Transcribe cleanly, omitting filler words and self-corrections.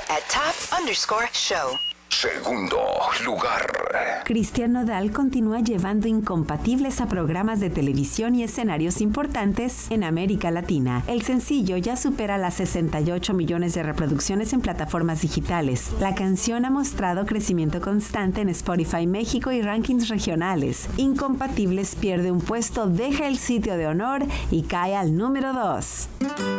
at top_show. Segundo lugar. Cristian Nodal continúa llevando incompatibles a programas de televisión y escenarios importantes en América Latina. El sencillo ya supera las 68 millones de reproducciones en plataformas digitales. La canción ha mostrado crecimiento constante en Spotify México y rankings regionales. Incompatibles pierde un puesto, deja el sitio de honor y cae al número 2.